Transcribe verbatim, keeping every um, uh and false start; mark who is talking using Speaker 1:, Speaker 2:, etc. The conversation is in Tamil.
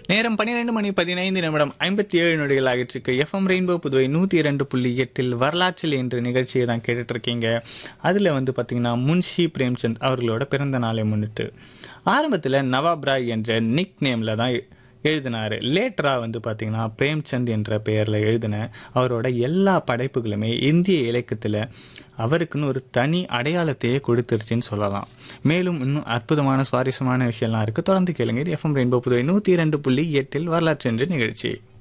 Speaker 1: நேரம் பன்னிரண்டு மணி பதினைந்து நிமிடம் ஐம்பத்தி ஏழு நொடிகள் ஆகிட்டு எஃப்எம் ரெயின்போ புதுவை நூற்றி இரண்டு புள்ளி எட்டில் வரலாற்றில் என்ற நிகழ்ச்சியை தான் கேட்டுட்டு இருக்கீங்க. அதில் வந்து பார்த்தீங்கன்னா முன்ஷி பிரேம்சந்த் அவர்களோட பிறந்த நாளை முன்னிட்டு ஆரம்பத்தில் நவாப் ராய் என்ற நிக் நேமில் தான் எழுதினார். லேட்டராக வந்து பார்த்தீங்கன்னா பிரேம்சந்த் என்ற பெயரில் எழுதின அவரோட எல்லா படைப்புகளுமே இந்திய இலக்கியத்தில் அவருக்குன்னு ஒரு தனி அடையாளத்தையே கொடுத்துருச்சுன்னு சொல்லலாம். மேலும் இன்னும் அற்புதமான சுவாரஸ்யமான விஷயம்லாம் இருக்குது. தொடர்ந்து கேளுங்க. இது எஃப்எம் ரெயின்போ புதுவை நூற்றி இரண்டு புள்ளி எட்டில் வரலாற்று என்ற நிகழ்ச்சி.